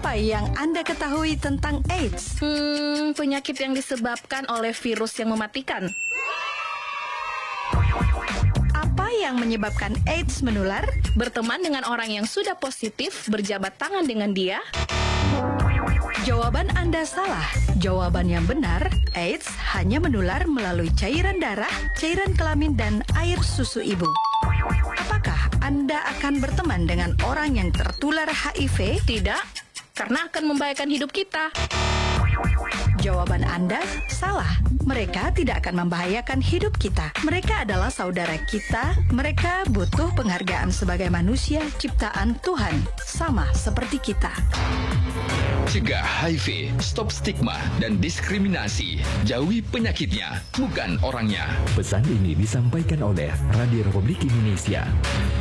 Apa yang Anda ketahui tentang AIDS? Penyakit yang disebabkan oleh virus yang mematikan. Apa yang menyebabkan AIDS menular? Berteman dengan orang yang sudah positif, berjabat tangan dengan dia. Jawaban Anda salah. Jawaban yang benar, AIDS hanya menular melalui cairan darah, cairan kelamin, dan air susu ibu. Apakah Anda akan berteman dengan orang yang tertular HIV? Tidak, karena akan membahayakan hidup kita. Jawaban Anda salah. Mereka tidak akan membahayakan hidup kita. Mereka adalah saudara kita. Mereka butuh penghargaan sebagai manusia ciptaan Tuhan, sama seperti kita. Cegah HIV, stop stigma dan diskriminasi. Jauhi penyakitnya, bukan orangnya. Pesan ini disampaikan oleh Radio Republik Indonesia.